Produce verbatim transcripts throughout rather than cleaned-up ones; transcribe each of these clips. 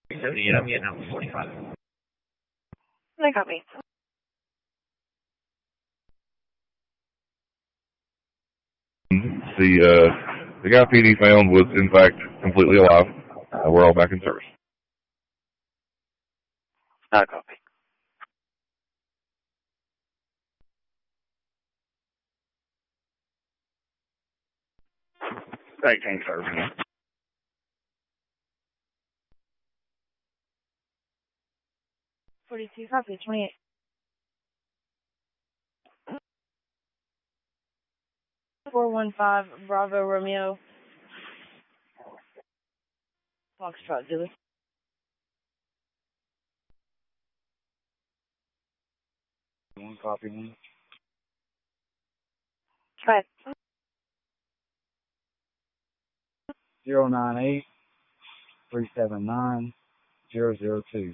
seventy-eight, I'm getting out to forty-five. They got me. The uh, the guy P D found was in fact completely alive. Uh, we're all back in service. I copy. eighteen service. forty-two, copy, twenty-eight. four one five, Bravo Romeo. Foxtrot, Zulu. One copy, one. Go ahead. zero nine eight, three seven nine, zero zero two.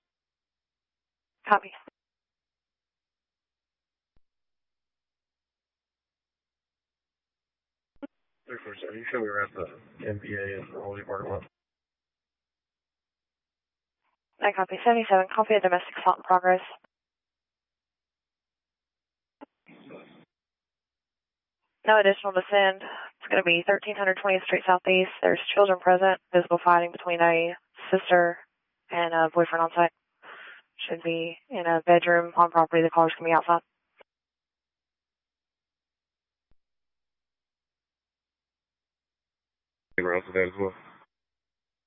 Copy. three four seven, you sure we were at the M P A and the Holy Parking Lot? I copy. seventy-seven, copy of domestic assault in progress. No additional descend. It's going to be thirteen hundred twentieth Street Southeast. There's children present. Physical fighting between a sister and a boyfriend on site. Should be in a bedroom on property. The car's going to be outside. Around for that as well.